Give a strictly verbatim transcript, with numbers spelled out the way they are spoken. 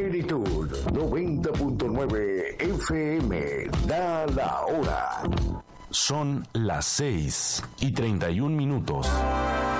Plenitud noventa punto nueve F M. Da la hora. Son las seis y treinta y un minutos.